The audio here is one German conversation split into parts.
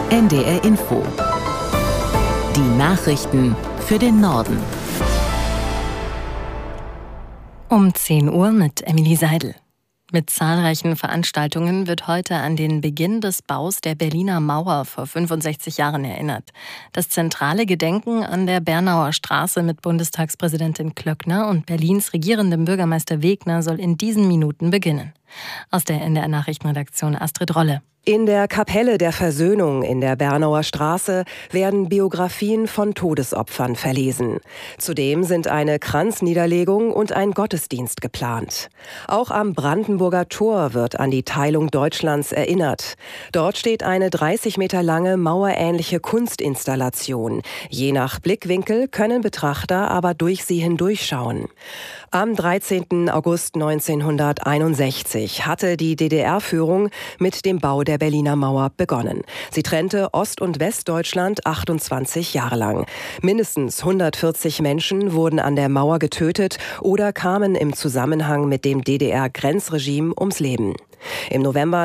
NDR Info. Die Nachrichten für den Norden. Um 10 Uhr mit Emilie Seidel. Mit zahlreichen Veranstaltungen wird heute an den Beginn des Baus der Berliner Mauer vor 65 Jahren erinnert. Das zentrale Gedenken an der Bernauer Straße mit Bundestagspräsidentin Klöckner und Berlins regierendem Bürgermeister Wegner soll in diesen Minuten beginnen. Aus der NDR Nachrichtenredaktion Astrid Rolle. In der Kapelle der Versöhnung in der Bernauer Straße werden Biografien von Todesopfern verlesen. Zudem sind eine Kranzniederlegung und ein Gottesdienst geplant. Auch am Brandenburger Tor wird an die Teilung Deutschlands erinnert. Dort steht eine 30 Meter lange mauerähnliche Kunstinstallation. Je nach Blickwinkel können Betrachter aber durch sie hindurchschauen. Am 13. August 1961 hatte die DDR-Führung mit dem Bau der Berliner Mauer begonnen. Sie trennte Ost- und Westdeutschland 28 Jahre lang. Mindestens 140 Menschen wurden an der Mauer getötet oder kamen im Zusammenhang mit dem DDR-Grenzregime ums Leben. Im November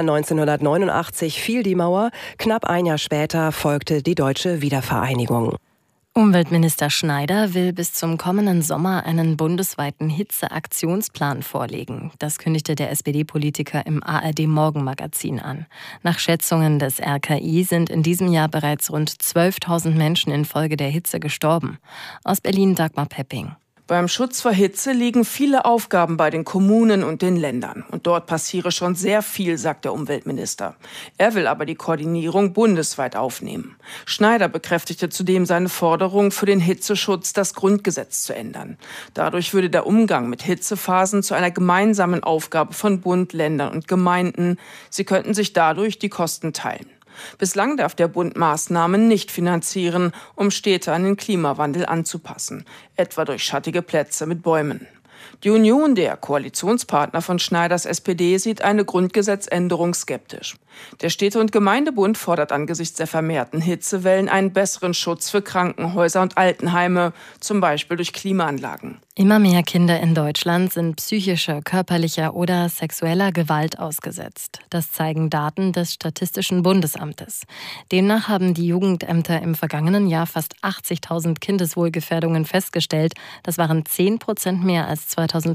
1989 fiel die Mauer, knapp ein Jahr später folgte die deutsche Wiedervereinigung. Umweltminister Schneider will bis zum kommenden Sommer einen bundesweiten Hitzeaktionsplan vorlegen. Das kündigte der SPD-Politiker im ARD-Morgenmagazin an. Nach Schätzungen des RKI sind in diesem Jahr bereits rund 12.000 Menschen infolge der Hitze gestorben. Aus Berlin Dagmar Pepping. Beim Schutz vor Hitze liegen viele Aufgaben bei den Kommunen und den Ländern. Und dort passiere schon sehr viel, sagt der Umweltminister. Er will aber die Koordinierung bundesweit aufnehmen. Schneider bekräftigte zudem seine Forderung, für den Hitzeschutz das Grundgesetz zu ändern. Dadurch würde der Umgang mit Hitzephasen zu einer gemeinsamen Aufgabe von Bund, Ländern und Gemeinden. Sie könnten sich dadurch die Kosten teilen. Bislang darf der Bund Maßnahmen nicht finanzieren, um Städte an den Klimawandel anzupassen, etwa durch schattige Plätze mit Bäumen. Die Union, der Koalitionspartner von Schneiders SPD, sieht eine Grundgesetzänderung skeptisch. Der Städte- und Gemeindebund fordert angesichts der vermehrten Hitzewellen einen besseren Schutz für Krankenhäuser und Altenheime, zum Beispiel durch Klimaanlagen. Immer mehr Kinder in Deutschland sind psychischer, körperlicher oder sexueller Gewalt ausgesetzt. Das zeigen Daten des Statistischen Bundesamtes. Demnach haben die Jugendämter im vergangenen Jahr fast 80.000 Kindeswohlgefährdungen festgestellt. Das waren 10% mehr als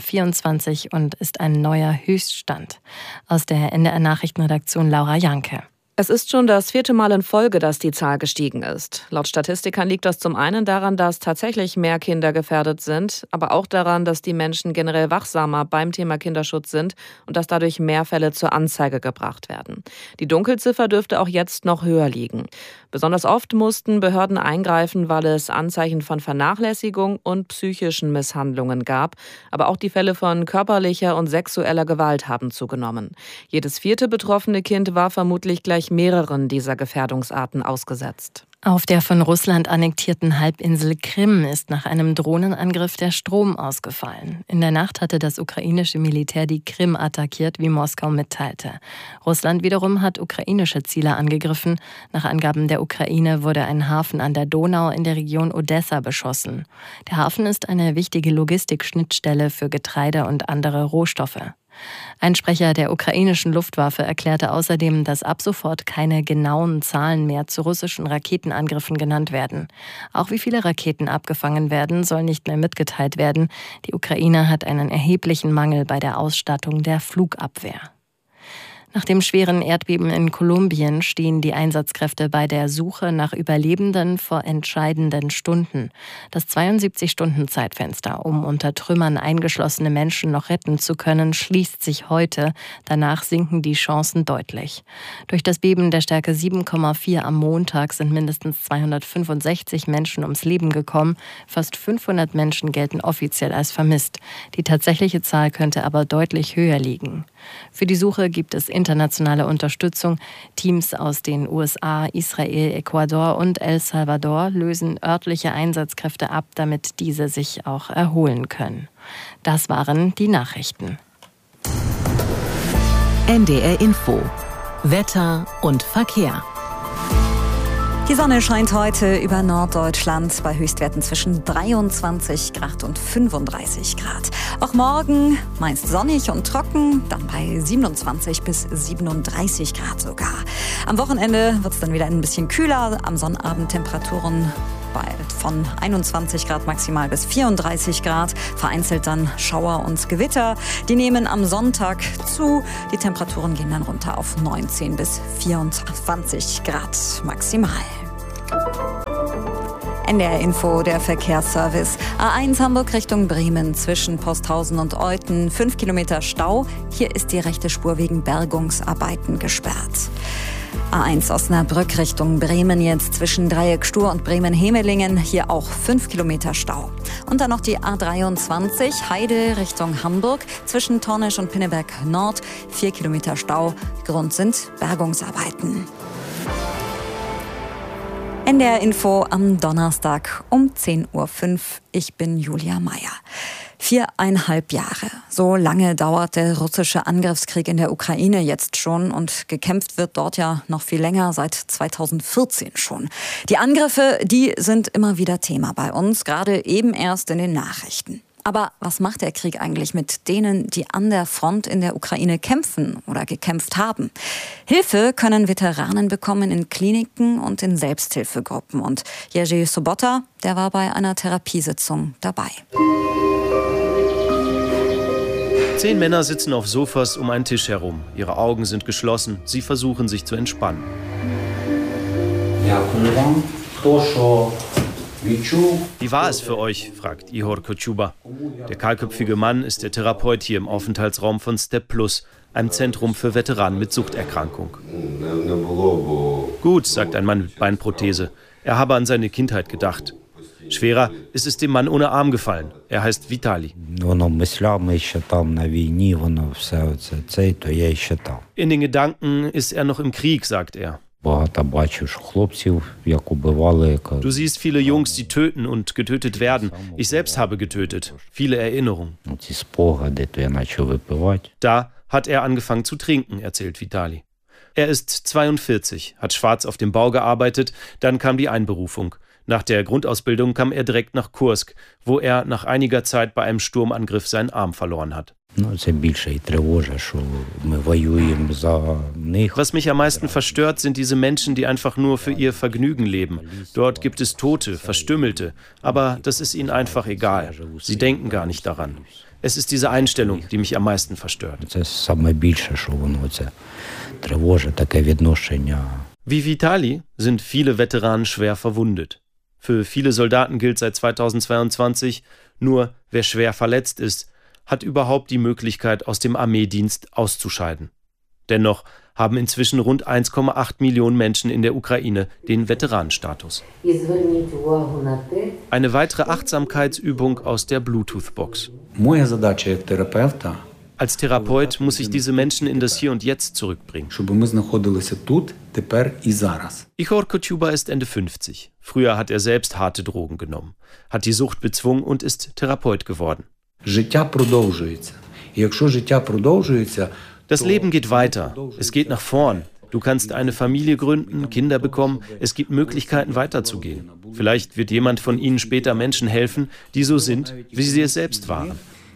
2024 und ist ein neuer Höchststand. Aus der NDR Nachrichtenredaktion Laura Janke. Es ist schon das 4. Mal in Folge, dass die Zahl gestiegen ist. Laut Statistikern liegt das zum einen daran, dass tatsächlich mehr Kinder gefährdet sind, aber auch daran, dass die Menschen generell wachsamer beim Thema Kinderschutz sind und dass dadurch mehr Fälle zur Anzeige gebracht werden. Die Dunkelziffer dürfte auch jetzt noch höher liegen. Besonders oft mussten Behörden eingreifen, weil es Anzeichen von Vernachlässigung und psychischen Misshandlungen gab. Aber auch die Fälle von körperlicher und sexueller Gewalt haben zugenommen. Jedes 4. betroffene Kind war vermutlich gleich mehreren dieser Gefährdungsarten ausgesetzt. Auf der von Russland annektierten Halbinsel Krim ist nach einem Drohnenangriff der Strom ausgefallen. In der Nacht hatte das ukrainische Militär die Krim attackiert, wie Moskau mitteilte. Russland wiederum hat ukrainische Ziele angegriffen. Nach Angaben der Ukraine wurde ein Hafen an der Donau in der Region Odessa beschossen. Der Hafen ist eine wichtige Logistikschnittstelle für Getreide und andere Rohstoffe. Ein Sprecher der ukrainischen Luftwaffe erklärte außerdem, dass ab sofort keine genauen Zahlen mehr zu russischen Raketenangriffen genannt werden. Auch wie viele Raketen abgefangen werden, soll nicht mehr mitgeteilt werden. Die Ukraine hat einen erheblichen Mangel bei der Ausstattung der Flugabwehr. Nach dem schweren Erdbeben in Kolumbien stehen die Einsatzkräfte bei der Suche nach Überlebenden vor entscheidenden Stunden. Das 72-Stunden-Zeitfenster, um unter Trümmern eingeschlossene Menschen noch retten zu können, schließt sich heute. Danach sinken die Chancen deutlich. Durch das Beben der Stärke 7,4 am Montag sind mindestens 265 Menschen ums Leben gekommen. Fast 500 Menschen gelten offiziell als vermisst. Die tatsächliche Zahl könnte aber deutlich höher liegen. Für die Suche gibt es internationale Unterstützung. Teams aus den USA, Israel, Ecuador und El Salvador lösen örtliche Einsatzkräfte ab, damit diese sich auch erholen können. Das waren die Nachrichten. NDR Info. Wetter und Verkehr. Die Sonne scheint heute über Norddeutschland bei Höchstwerten zwischen 23 Grad und 35 Grad. Auch morgen meist sonnig und trocken, dann bei 27 bis 37 Grad sogar. Am Wochenende wird es dann wieder ein bisschen kühler, am Sonnabend Temperaturen von 21 Grad maximal bis 34 Grad, vereinzelt dann Schauer und Gewitter. Die nehmen am Sonntag zu. Die Temperaturen gehen dann runter auf 19 bis 24 Grad maximal. NDR Info, der Verkehrsservice. A1 Hamburg Richtung Bremen zwischen Posthausen und Euthen. 5 Kilometer Stau. Hier ist die rechte Spur wegen Bergungsarbeiten gesperrt. A1 Osnabrück Richtung Bremen jetzt zwischen Dreieck Stur und Bremen-Hemelingen. Hier auch 5 Kilometer Stau. Und dann noch die A23 Heide Richtung Hamburg zwischen Tornisch und Pinneberg Nord. 4 Kilometer Stau. Grund sind Bergungsarbeiten. NDR Info am Donnerstag um 10.05 Uhr. Ich bin Julia Meyer. 4,5 Jahre. So lange dauert der russische Angriffskrieg in der Ukraine jetzt schon und gekämpft wird dort ja noch viel länger, seit 2014 schon. Die Angriffe, die sind immer wieder Thema bei uns, gerade eben erst in den Nachrichten. Aber was macht der Krieg eigentlich mit denen, die an der Front in der Ukraine kämpfen oder gekämpft haben? Hilfe können Veteranen bekommen in Kliniken und in Selbsthilfegruppen. Und Jerzy Sobota, der war bei einer Therapiesitzung dabei. 10 Männer sitzen auf Sofas um einen Tisch herum. Ihre Augen sind geschlossen. Sie versuchen, sich zu entspannen. Wie war es für euch? Fragt Ihor Kochuba. Der kahlköpfige Mann ist der Therapeut hier im Aufenthaltsraum von Step Plus, einem Zentrum für Veteranen mit Suchterkrankung. Gut, sagt ein Mann mit Beinprothese. Er habe an seine Kindheit gedacht. Schwerer ist es dem Mann ohne Arm gefallen. Er heißt Vitali. In den Gedanken ist er noch im Krieg, sagt er. Du siehst viele Jungs, die töten und getötet werden. Ich selbst habe getötet. Viele Erinnerungen. Da hat er angefangen zu trinken, erzählt Vitali. Er ist 42, hat schwarz auf dem Bau gearbeitet, dann kam die Einberufung. Nach der Grundausbildung kam er direkt nach Kursk, wo er nach einiger Zeit bei einem Sturmangriff seinen Arm verloren hat. Was mich am meisten verstört, sind diese Menschen, die einfach nur für ihr Vergnügen leben. Dort gibt es Tote, Verstümmelte, aber das ist ihnen einfach egal. Sie denken gar nicht daran. Es ist diese Einstellung, die mich am meisten verstört. Wie Vitali sind viele Veteranen schwer verwundet. Für viele Soldaten gilt seit 2022, nur wer schwer verletzt ist, hat überhaupt die Möglichkeit, aus dem Armeedienst auszuscheiden. Dennoch haben inzwischen rund 1,8 Millionen Menschen in der Ukraine den Veteranenstatus. Eine weitere Achtsamkeitsübung aus der Bluetooth-Box. Als Therapeut muss ich diese Menschen in das Hier und Jetzt zurückbringen. Ihor Kochuba ist Ende 50. Früher hat er selbst harte Drogen genommen, hat die Sucht bezwungen und ist Therapeut geworden. Das Leben geht weiter. Es geht nach vorn. Du kannst eine Familie gründen, Kinder bekommen. Es gibt Möglichkeiten, weiterzugehen. Vielleicht wird jemand von ihnen später Menschen helfen, die so sind, wie sie es selbst waren.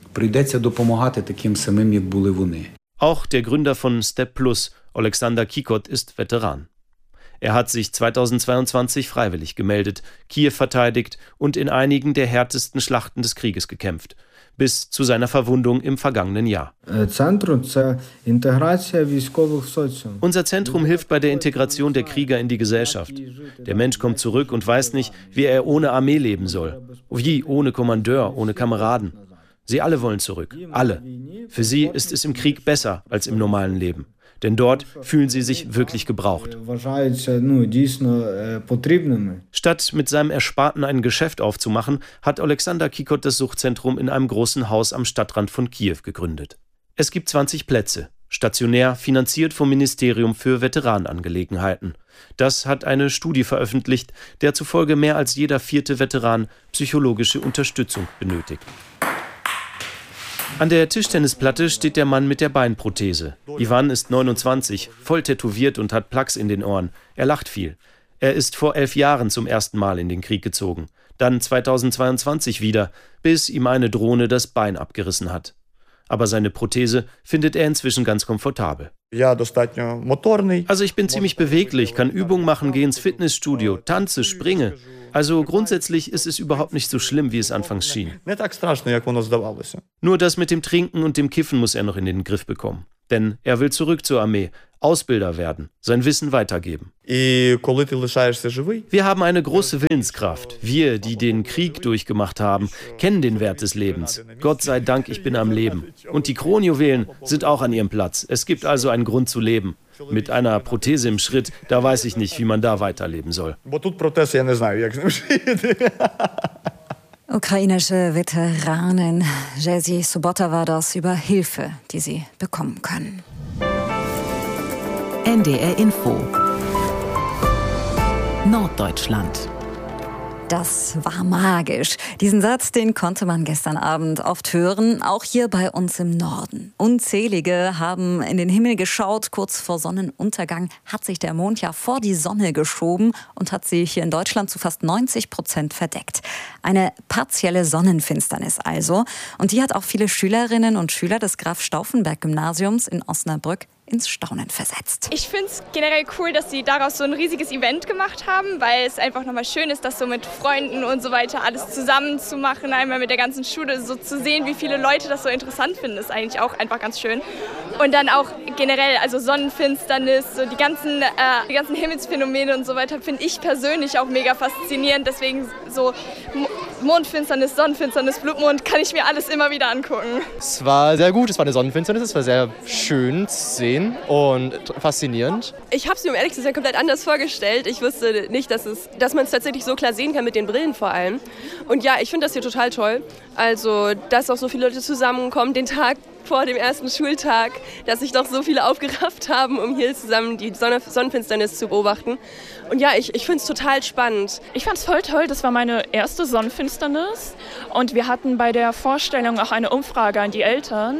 Auch der Gründer von Step Plus, Oleksandr Kikot, ist Veteran. Er hat sich 2022 freiwillig gemeldet, Kiew verteidigt und in einigen der härtesten Schlachten des Krieges gekämpft, bis zu seiner Verwundung im vergangenen Jahr. Unser Zentrum hilft bei der Integration der Krieger in die Gesellschaft. Der Mensch kommt zurück und weiß nicht, wie er ohne Armee leben soll. Wie ohne Kommandeur, ohne Kameraden. Sie alle wollen zurück, alle. Für sie ist es im Krieg besser als im normalen Leben. Denn dort fühlen sie sich wirklich gebraucht. Statt mit seinem Ersparten ein Geschäft aufzumachen, hat Oleksandr Kikot das Suchtzentrum in einem großen Haus am Stadtrand von Kiew gegründet. Es gibt 20 Plätze, stationär finanziert vom Ministerium für Veteranenangelegenheiten. Das hat eine Studie veröffentlicht, der zufolge mehr als jeder 4. Veteran psychologische Unterstützung benötigt. An der Tischtennisplatte steht der Mann mit der Beinprothese. Ivan ist 29, voll tätowiert und hat Plaques in den Ohren. Er lacht viel. Er ist vor 11 Jahren zum ersten Mal in den Krieg gezogen. Dann 2022 wieder, bis ihm eine Drohne das Bein abgerissen hat. Aber seine Prothese findet er inzwischen ganz komfortabel. Also ich bin ziemlich beweglich, kann Übungen machen, gehe ins Fitnessstudio, tanze, springe. Also grundsätzlich ist es überhaupt nicht so schlimm, wie es anfangs schien. Nur das mit dem Trinken und dem Kiffen muss er noch in den Griff bekommen. Denn er will zurück zur Armee, Ausbilder werden, sein Wissen weitergeben. Wir haben eine große Willenskraft. Wir, die den Krieg durchgemacht haben, kennen den Wert des Lebens. Gott sei Dank, ich bin am Leben. Und die Kronjuwelen sind auch an ihrem Platz. Es gibt also einen Grund zu leben. Mit einer Prothese im Schritt, da weiß ich nicht, wie man da weiterleben soll. Ukrainische Veteranin Jerzy Sobota war das über Hilfe, die sie bekommen können. NDR Info Norddeutschland. Das war magisch. Diesen Satz, den konnte man gestern Abend oft hören, auch hier bei uns im Norden. Unzählige haben in den Himmel geschaut. Kurz vor Sonnenuntergang hat sich der Mond ja vor die Sonne geschoben und hat sie hier in Deutschland zu fast 90% verdeckt. Eine partielle Sonnenfinsternis also. Und die hat auch viele Schülerinnen und Schüler des Graf-Stauffenberg-Gymnasiums in Osnabrück ins Staunen versetzt. Ich finde es generell cool, dass sie daraus so ein riesiges Event gemacht haben, weil es einfach nochmal schön ist, das so mit Freunden und so weiter alles zusammen zu machen, einmal mit der ganzen Schule, so zu sehen, wie viele Leute das so interessant finden, ist eigentlich auch einfach ganz schön. Und dann auch generell, also Sonnenfinsternis, so die ganzen Himmelsphänomene und so weiter, finde ich persönlich auch mega faszinierend. Deswegen so Mondfinsternis, Sonnenfinsternis, Blutmond, kann ich mir alles immer wieder angucken. Es war sehr gut, es war eine Sonnenfinsternis, es war sehr schön zu sehen und faszinierend. Ich habe es mir, um ehrlich zu sein, komplett anders vorgestellt. Ich wusste nicht, dass man es tatsächlich so klar sehen kann, mit den Brillen vor allem. Und ja, ich finde das hier total toll. Also, dass auch so viele Leute zusammenkommen, den Tag vor dem ersten Schultag, dass sich doch so viele aufgerafft haben, um hier zusammen die Sonnenfinsternis zu beobachten. Und ja, ich finde es total spannend. Ich fand es voll toll, das war meine erste Sonnenfinsternis. Und wir hatten bei der Vorstellung auch eine Umfrage an die Eltern,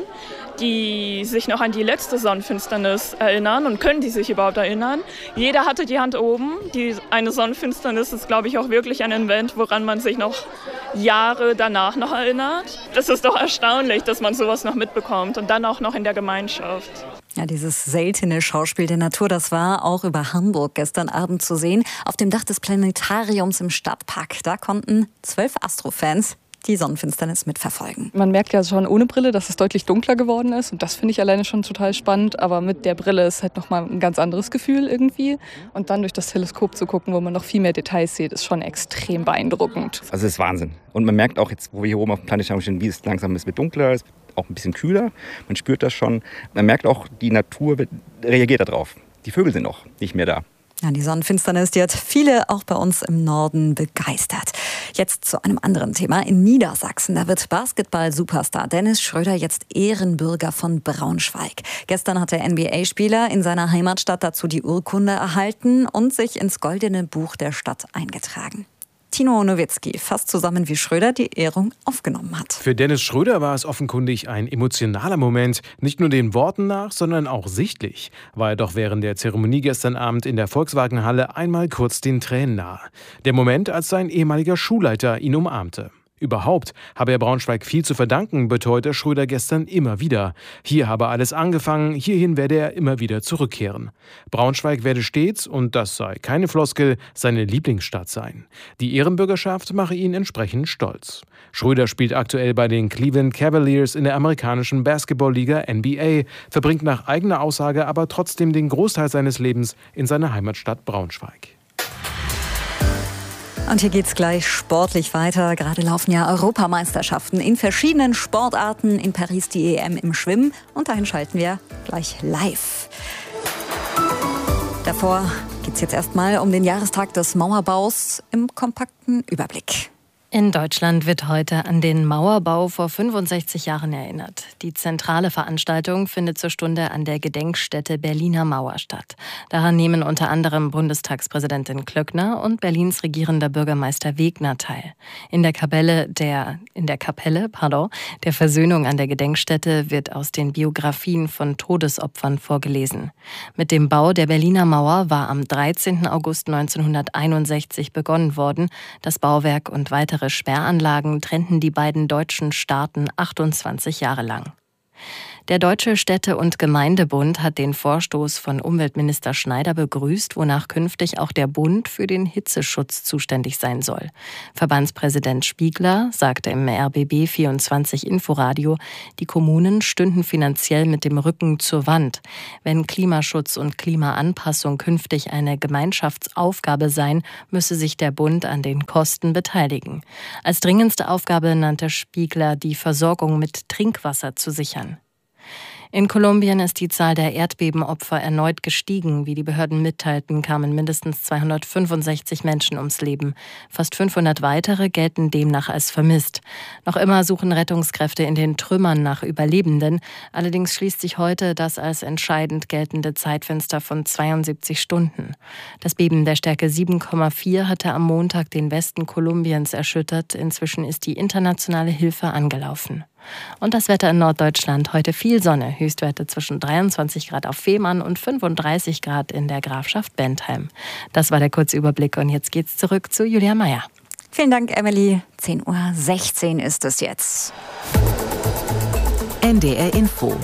die sich noch an die letzte Sonnenfinsternis erinnern und können die sich überhaupt erinnern. Jeder hatte die Hand oben. Eine Sonnenfinsternis ist, glaube ich, auch wirklich ein Event, woran man sich noch Jahre danach noch erinnert. Das ist doch erstaunlich, dass man sowas noch mitbekommt und dann auch noch in der Gemeinschaft. Ja, dieses seltene Schauspiel der Natur, das war auch über Hamburg gestern Abend zu sehen. Auf dem Dach des Planetariums im Stadtpark. Da konnten 12 Astrofans die Sonnenfinsternis mitverfolgen. Man merkt ja schon ohne Brille, dass es deutlich dunkler geworden ist. Und das finde ich alleine schon total spannend. Aber mit der Brille ist halt nochmal ein ganz anderes Gefühl irgendwie. Und dann durch das Teleskop zu gucken, wo man noch viel mehr Details sieht, ist schon extrem beeindruckend. Also es ist Wahnsinn. Und man merkt auch jetzt, wo wir hier oben auf dem Planetarium stehen, wie es langsam ist, wird dunkler, es wird auch ein bisschen kühler. Man spürt das schon. Man merkt auch, die Natur reagiert darauf. Die Vögel sind noch nicht mehr da. Ja, die Sonnenfinsternis, die hat viele auch bei uns im Norden begeistert. Jetzt zu einem anderen Thema. In Niedersachsen, da wird Basketball-Superstar Dennis Schröder jetzt Ehrenbürger von Braunschweig. Gestern hat der NBA-Spieler in seiner Heimatstadt dazu die Urkunde erhalten und sich ins Goldene Buch der Stadt eingetragen. Tino Nowitzki fasst zusammen, wie Schröder die Ehrung aufgenommen hat. Für Dennis Schröder war es offenkundig ein emotionaler Moment. Nicht nur den Worten nach, sondern auch sichtlich. War er doch während der Zeremonie gestern Abend in der Volkswagenhalle einmal kurz den Tränen nahe. Der Moment, als sein ehemaliger Schulleiter ihn umarmte. Überhaupt habe er Braunschweig viel zu verdanken, beteuerte Schröder gestern immer wieder. Hier habe alles angefangen, hierhin werde er immer wieder zurückkehren. Braunschweig werde stets, und das sei keine Floskel, seine Lieblingsstadt sein. Die Ehrenbürgerschaft mache ihn entsprechend stolz. Schröder spielt aktuell bei den Cleveland Cavaliers in der amerikanischen Basketballliga NBA, verbringt nach eigener Aussage aber trotzdem den Großteil seines Lebens in seiner Heimatstadt Braunschweig. Und hier geht's gleich sportlich weiter. Gerade laufen ja Europameisterschaften in verschiedenen Sportarten. In Paris die EM im Schwimmen. Und dahin schalten wir gleich live. Davor geht's jetzt erstmal um den Jahrestag des Mauerbaus im kompakten Überblick. In Deutschland wird heute an den Mauerbau vor 65 Jahren erinnert. Die zentrale Veranstaltung findet zur Stunde an der Gedenkstätte Berliner Mauer statt. Daran nehmen unter anderem Bundestagspräsidentin Klöckner und Berlins regierender Bürgermeister Wegner teil. In der Kapelle der Versöhnung an der Gedenkstätte wird aus den Biografien von Todesopfern vorgelesen. Mit dem Bau der Berliner Mauer war am 13. August 1961 begonnen worden. Das Bauwerk und weitere Sperranlagen trennten die beiden deutschen Staaten 28 Jahre lang. Der Deutsche Städte- und Gemeindebund hat den Vorstoß von Umweltminister Schneider begrüßt, wonach künftig auch der Bund für den Hitzeschutz zuständig sein soll. Verbandspräsident Spiegler sagte im RBB 24 Inforadio, die Kommunen stünden finanziell mit dem Rücken zur Wand. Wenn Klimaschutz und Klimaanpassung künftig eine Gemeinschaftsaufgabe seien, müsse sich der Bund an den Kosten beteiligen. Als dringendste Aufgabe nannte Spiegler, die Versorgung mit Trinkwasser zu sichern. In Kolumbien ist die Zahl der Erdbebenopfer erneut gestiegen. Wie die Behörden mitteilten, kamen mindestens 265 Menschen ums Leben. Fast 500 weitere gelten demnach als vermisst. Noch immer suchen Rettungskräfte in den Trümmern nach Überlebenden. Allerdings schließt sich heute das als entscheidend geltende Zeitfenster von 72 Stunden. Das Beben der Stärke 7,4 hatte am Montag den Westen Kolumbiens erschüttert. Inzwischen ist die internationale Hilfe angelaufen. Und das Wetter in Norddeutschland. Heute viel Sonne, Höchstwerte zwischen 23 Grad auf Fehmarn und 35 Grad in der Grafschaft Bentheim. Das war der Kurzüberblick und jetzt geht's zurück zu Julia Meier. Vielen Dank, Emily. 10:16 Uhr ist es jetzt. NDR Info.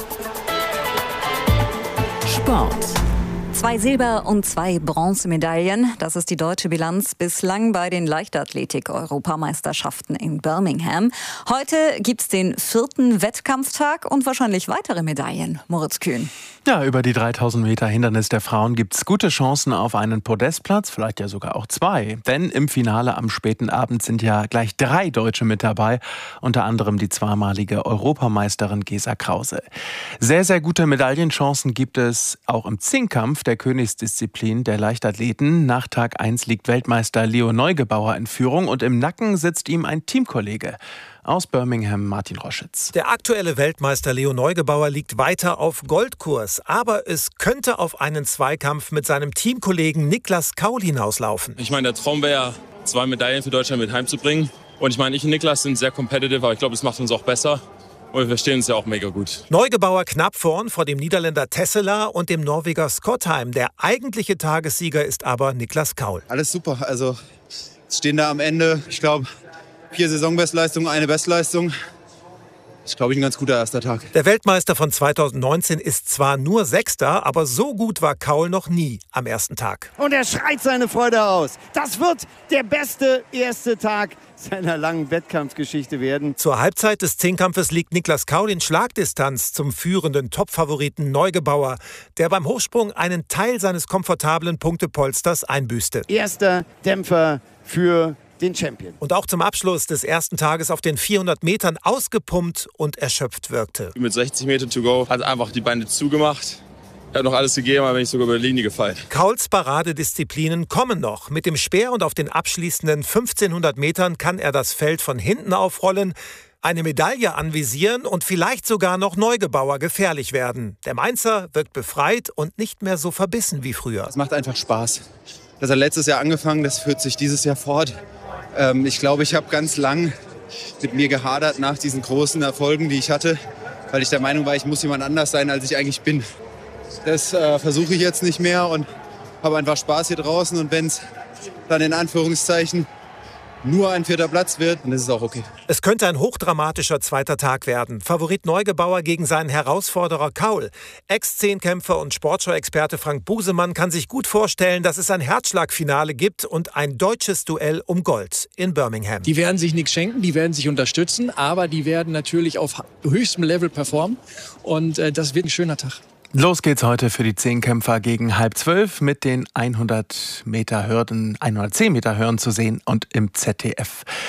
Sport. 2 Silber- und 2 Bronzemedaillen. Das ist die deutsche Bilanz bislang bei den Leichtathletik-Europameisterschaften in Birmingham. Heute gibt's den 4. Wettkampftag und wahrscheinlich weitere Medaillen. Moritz Kühn. Ja, über die 3000 Meter Hindernis der Frauen gibt's gute Chancen auf einen Podestplatz, vielleicht ja sogar auch 2. Denn im Finale am späten Abend sind ja gleich 3 Deutsche mit dabei, unter anderem die zweimalige Europameisterin Gesa Krause. Sehr, sehr gute Medaillenchancen gibt es auch im Zehnkampf, der Königsdisziplin der Leichtathleten. Nach Tag 1 liegt Weltmeister Leo Neugebauer in Führung und im Nacken sitzt ihm ein Teamkollege. Aus Birmingham, Martin Roschitz. Der aktuelle Weltmeister Leo Neugebauer liegt weiter auf Goldkurs. Aber es könnte auf einen Zweikampf mit seinem Teamkollegen Niklas Kaul hinauslaufen. Ich meine, der Traum wäre ja, 2 Medaillen für Deutschland mit heimzubringen. Und ich meine, ich und Niklas sind sehr competitive, aber ich glaube, das macht uns auch besser. Und wir verstehen uns ja auch mega gut. Neugebauer knapp vorn vor dem Niederländer Tesselaar und dem Norweger Skottheim. Der eigentliche Tagessieger ist aber Niklas Kaul. Alles super. Also stehen da am Ende, ich glaube, 4 Saisonbestleistungen, eine Bestleistung. Das ist, glaube ich, ein ganz guter erster Tag. Der Weltmeister von 2019 ist zwar nur 6., aber so gut war Kaul noch nie am ersten Tag. Und er schreit seine Freude aus. Das wird der beste erste Tag seiner langen Wettkampfgeschichte werden. Zur Halbzeit des Zehnkampfes liegt Niklas Kaul in Schlagdistanz zum führenden Topfavoriten Neugebauer, der beim Hochsprung einen Teil seines komfortablen Punktepolsters einbüßte. Erster Dämpfer für den Champion. Und auch zum Abschluss des ersten Tages auf den 400 Metern ausgepumpt und erschöpft wirkte. Mit 60 Metern to go hat einfach die Beine zugemacht. Er hat noch alles gegeben, aber bin ich sogar über die Linie gefallen. Kauls Paradedisziplinen kommen noch. Mit dem Speer und auf den abschließenden 1500 Metern kann er das Feld von hinten aufrollen, eine Medaille anvisieren und vielleicht sogar noch Neugebauer gefährlich werden. Der Mainzer wirkt befreit und nicht mehr so verbissen wie früher. Es macht einfach Spaß. Das hat letztes Jahr angefangen, das führt sich dieses Jahr fort. Ich glaube, ich habe ganz lang mit mir gehadert nach diesen großen Erfolgen, die ich hatte, weil ich der Meinung war, ich muss jemand anders sein, als ich eigentlich bin. Das versuche ich jetzt nicht mehr und habe einfach Spaß hier draußen. Und wenn es dann in Anführungszeichen nur ein 4. Platz wird, dann ist es auch okay. Es könnte ein hochdramatischer zweiter Tag werden. Favorit Neugebauer gegen seinen Herausforderer Kaul. Ex-Zehnkämpfer und Sportschau-Experte Frank Busemann kann sich gut vorstellen, dass es ein Herzschlagfinale gibt und ein deutsches Duell um Gold in Birmingham. Die werden sich nichts schenken, die werden sich unterstützen, aber die werden natürlich auf höchstem Level performen und das wird ein schöner Tag. Los geht's heute für die Zehnkämpfer gegen 11:30 mit den 110 Meter Hürden zu sehen und im ZDF.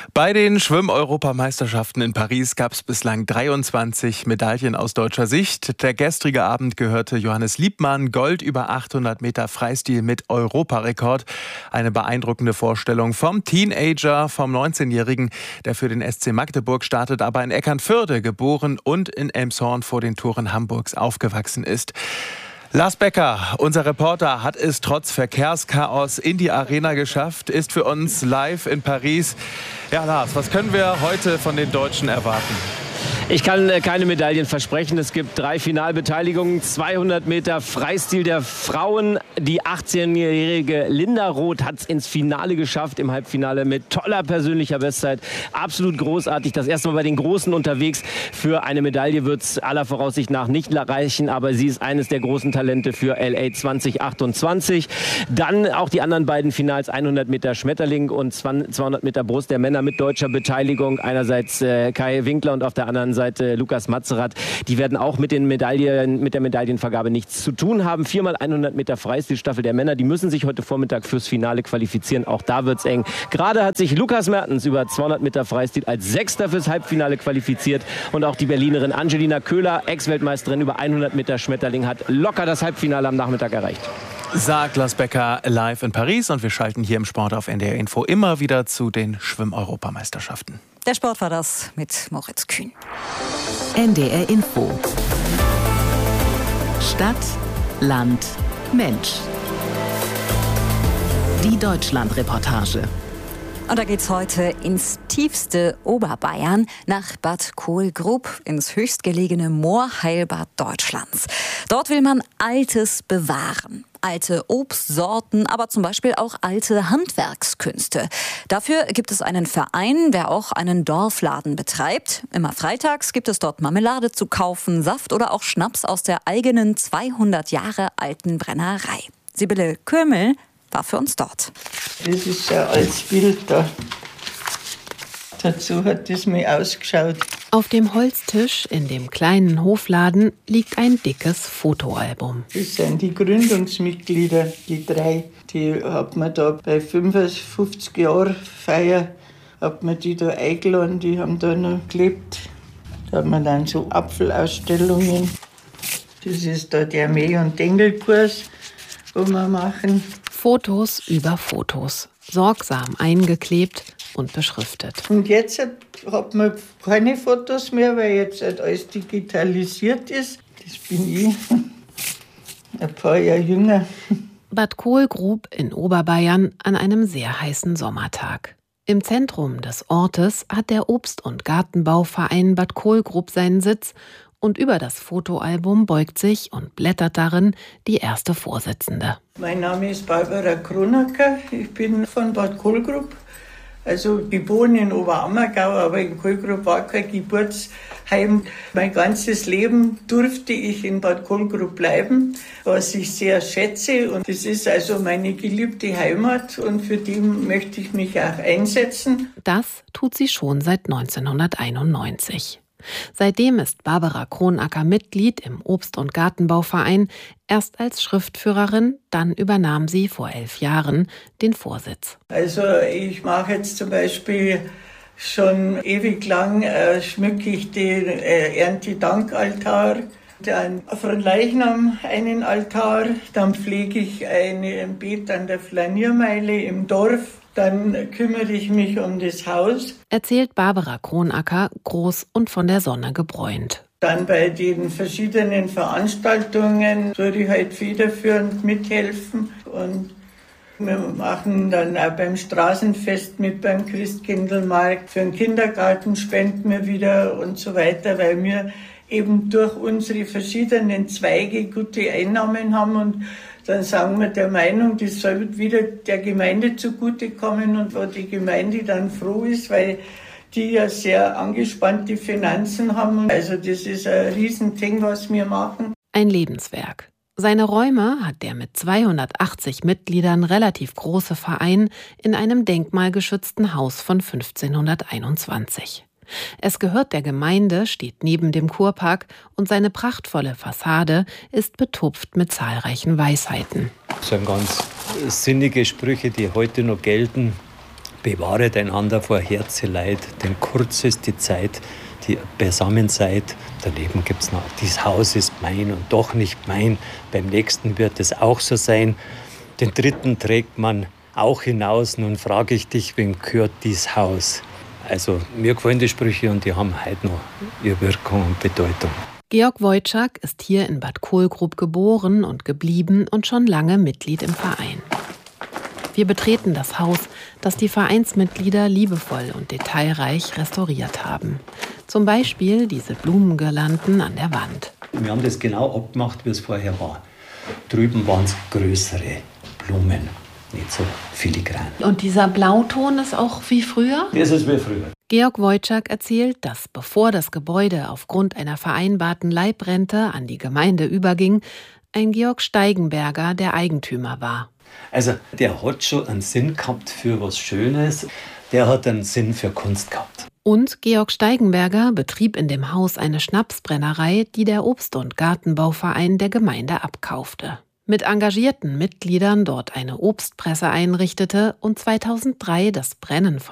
Bei den Schwimm-Europameisterschaften in Paris gab es bislang 23 Medaillen aus deutscher Sicht. Der gestrige Abend gehörte Johannes Liebmann, Gold über 800 Meter Freistil mit Europarekord. Eine beeindruckende Vorstellung vom Teenager, vom 19-Jährigen, der für den SC Magdeburg startet, aber in Eckernförde geboren und in Elmshorn vor den Toren Hamburgs aufgewachsen ist. Lars Becker, unser Reporter, hat es trotz Verkehrschaos in die Arena geschafft, ist für uns live in Paris. Ja, Lars, was können wir heute von den Deutschen erwarten? Ich kann keine Medaillen versprechen. Es gibt 3 Finalbeteiligungen. 200 Meter Freistil der Frauen. Die 18-jährige Linda Roth hat es ins Finale geschafft. Im Halbfinale mit toller persönlicher Bestzeit. Absolut großartig. Das erste Mal bei den Großen unterwegs. Für eine Medaille wird es aller Voraussicht nach nicht reichen. Aber sie ist eines der großen Talente für LA 2028. Dann auch die anderen beiden Finals. 100 Meter Schmetterling und 200 Meter Brust der Männer mit deutscher Beteiligung. Einerseits Kai Winkler und auf der anderen Seite Lukas Matzerath. Die werden auch mit der Medaillenvergabe nichts zu tun haben. 4x100 Meter Freistilstaffel der Männer. Die müssen sich heute Vormittag fürs Finale qualifizieren. Auch da wird's eng. Gerade hat sich Lukas Mertens über 200 Meter Freistil als Sechster fürs Halbfinale qualifiziert. Und auch die Berlinerin Angelina Köhler, Ex-Weltmeisterin über 100 Meter Schmetterling, hat locker das Halbfinale am Nachmittag erreicht. Sagt Lars Becker live in Paris, und wir schalten hier im Sport auf NDR Info immer wieder zu den Schwimm-Europameisterschaften. Der Sport war das mit Moritz Kühn. NDR Info. Stadt, Land, Mensch. Die Deutschland-Reportage. Und da geht's heute ins tiefste Oberbayern, nach Bad Kohlgrub, ins höchstgelegene Moorheilbad Deutschlands. Dort will man Altes bewahren. Alte Obstsorten, aber zum Beispiel auch alte Handwerkskünste. Dafür gibt es einen Verein, der auch einen Dorfladen betreibt. Immer freitags gibt es dort Marmelade zu kaufen, Saft oder auch Schnaps aus der eigenen 200 Jahre alten Brennerei. Sibylle Kömel war für uns dort. Das ist ein altes Bild da. Dazu hat das mal ausgeschaut. Auf dem Holztisch in dem kleinen Hofladen liegt ein dickes Fotoalbum. Das sind die Gründungsmitglieder, die 3. Die hat man da bei 55 Jahren Feier, hat man die da eingeladen, die haben da noch gelebt. Da hat man dann so Apfelausstellungen. Das ist da der Mäh- und Dengelkurs, wo wir machen. Fotos über Fotos, sorgsam eingeklebt und beschriftet. Und jetzt hat man keine Fotos mehr, weil jetzt alles digitalisiert ist. Das bin ich, ein paar Jahre jünger. Bad Kohlgrub in Oberbayern an einem sehr heißen Sommertag. Im Zentrum des Ortes hat der Obst- und Gartenbauverein Bad Kohlgrub seinen Sitz, und über das Fotoalbum beugt sich und blättert darin die erste Vorsitzende. Mein Name ist Barbara Kronacker, ich bin von Bad Kohlgrub. Also geboren in Oberammergau, aber in Kohlgrub war kein Geburtsheim. Mein ganzes Leben durfte ich in Bad Kohlgrub bleiben, was ich sehr schätze. Und das ist also meine geliebte Heimat, und für die möchte ich mich auch einsetzen. Das tut sie schon seit 1991. Seitdem ist Barbara Kronacker Mitglied im Obst- und Gartenbauverein, erst als Schriftführerin, dann übernahm sie vor 11 Jahren den Vorsitz. Also ich mache jetzt zum Beispiel schon ewig lang, schmücke ich den Erntedankaltar, dann von Leichnam einen Altar, dann pflege ich ein Beet an der Flaniermeile im Dorf. Dann kümmere ich mich um das Haus. Erzählt Barbara Kronacker, groß und von der Sonne gebräunt. Dann bei den verschiedenen Veranstaltungen würde ich halt federführend mithelfen. Und wir machen dann auch beim Straßenfest mit, beim Christkindlmarkt. Für den Kindergarten spenden wir wieder und so weiter, weil wir eben durch unsere verschiedenen Zweige gute Einnahmen haben, und dann sagen wir der Meinung, das soll wieder der Gemeinde zugutekommen, und wo die Gemeinde dann froh ist, weil die ja sehr angespannte Finanzen haben. Also das ist ein Riesending, was wir machen. Ein Lebenswerk. Seine Räume hat der mit 280 Mitgliedern relativ große Verein in einem denkmalgeschützten Haus von 1521. Es gehört der Gemeinde, steht neben dem Kurpark, und seine prachtvolle Fassade ist betupft mit zahlreichen Weisheiten. Das sind ganz sinnige Sprüche, die heute noch gelten. Bewahret einander vor Herzeleid, denn kurz ist die Zeit, die ihr beisammen seid. Daneben gibt es noch, dieses Haus ist mein und doch nicht mein. Beim nächsten wird es auch so sein. Den dritten trägt man auch hinaus. Nun frage ich dich, wem gehört dieses Haus? Also mir gefallen die Sprüche und die haben heute noch ihre Wirkung und Bedeutung. Georg Wojczak ist hier in Bad Kohlgrub geboren und geblieben und schon lange Mitglied im Verein. Wir betreten das Haus, das die Vereinsmitglieder liebevoll und detailreich restauriert haben. Zum Beispiel diese Blumengirlanden an der Wand. Wir haben das genau abgemacht, wie es vorher war. Drüben waren es größere Blumen, nicht so filigran. Und dieser Blauton ist auch wie früher? Das ist wie früher. Georg Wojczak erzählt, dass bevor das Gebäude aufgrund einer vereinbarten Leibrente an die Gemeinde überging, ein Georg Steigenberger der Eigentümer war. Also der hat schon einen Sinn gehabt für was Schönes, der hat einen Sinn für Kunst gehabt. Und Georg Steigenberger betrieb in dem Haus eine Schnapsbrennerei, die der Obst- und Gartenbauverein der Gemeinde abkaufte. Mit engagierten Mitgliedern dort eine Obstpresse einrichtete und 2003 das Brennen von